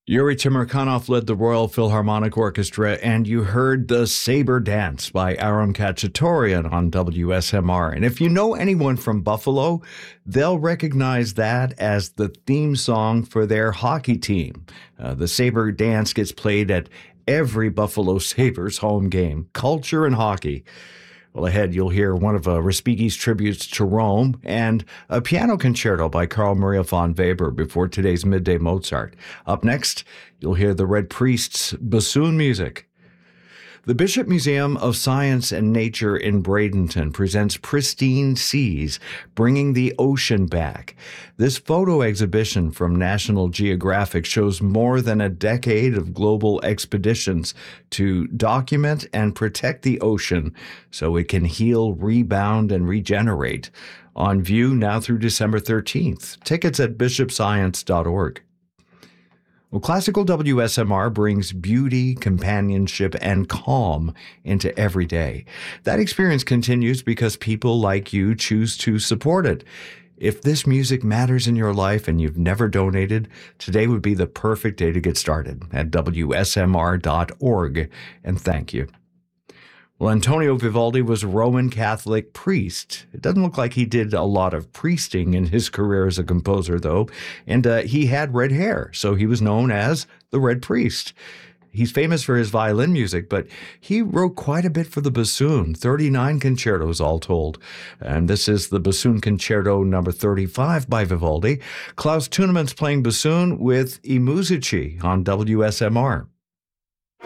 Yuri Timirkanov led the Royal Philharmonic Orchestra, and you heard the Saber Dance by Aram Khachaturian on WSMR. And if you know anyone from Buffalo, they'll recognize that as the theme song for their hockey team. The Saber Dance gets played at every Buffalo Sabres home game. Culture and hockey. Well, ahead, you'll hear one of Respighi's tributes to Rome and a piano concerto by Carl Maria von Weber before today's Midday Mozart. Up next, you'll hear the Red Priest's bassoon music. The Bishop Museum of Science and Nature in Bradenton presents Pristine Seas, Bringing the Ocean Back. This photo exhibition from National Geographic shows more than a decade of global expeditions to document and protect the ocean so it can heal, rebound, and regenerate. On view now through December 13th. Tickets at bishopscience.org. Well, classical WSMR brings beauty, companionship, and calm into every day. That experience continues because people like you choose to support it. If this music matters in your life and you've never donated, today would be the perfect day to get started at WSMR.org, and thank you. Well, Antonio Vivaldi was a Roman Catholic priest. It doesn't look like he did a lot of priesting in his career as a composer, though, and he had red hair, so he was known as the Red Priest. He's famous for his violin music, but he wrote quite a bit for the bassoon, 39 concertos all told. And this is the Bassoon Concerto number 35 by Vivaldi. Klaus Tunemann's playing bassoon with I Musici on WSMR.